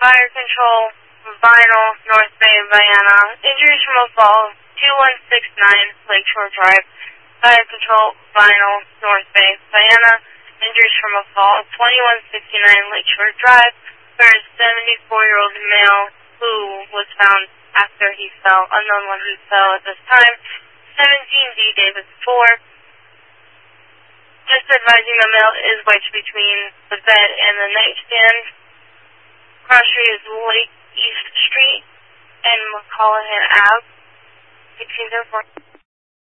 Fire Control, Vinyl, North Bay, Vienna. Injuries from a fall, 2169 Lakeshore Drive. Fire Control, Vinyl, North Bay, Vienna. Injuries from a fall, 2169 Lakeshore Drive. For a 74-year-old male who was found after he fell, unknown when he fell at this time. 17D Davis 4. Just advising the male is wedged between the bed and the nightstand. Cross street is Lake East Street and McCallahan Ave. 1604.